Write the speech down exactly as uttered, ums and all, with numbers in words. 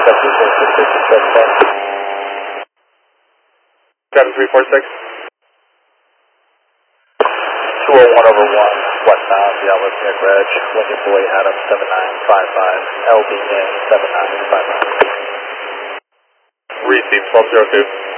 seven three four six. two oh one over one, westbound, Yellow Nick Reg, Windy Boy Adam seven nine five five, L B N seven nine five nine. Receive twelve zero two.